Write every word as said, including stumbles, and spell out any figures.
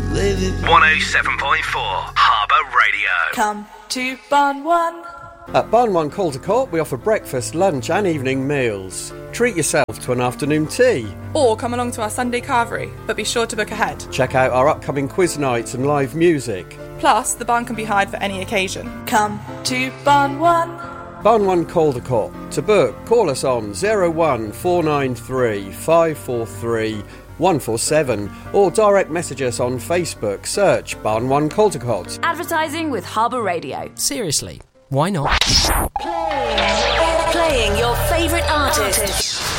Live it. one oh seven point four Harbour Radio. Come to Barn One. At Barn One Caldercourt, we offer breakfast, lunch and evening meals. Treat yourself to an afternoon tea. Or come along to our Sunday carvery, but be sure to book ahead. Check out our upcoming quiz nights and live music. Plus, the barn can be hired for any occasion. Come to Barn One. Barn One Caldercourt. To book, call us on oh one four nine three five four three one four seven or direct message us on Facebook. Search Barn One Caldercourt. Advertising with Harbour Radio. Seriously, why not? Playing, Playing your favourite artists.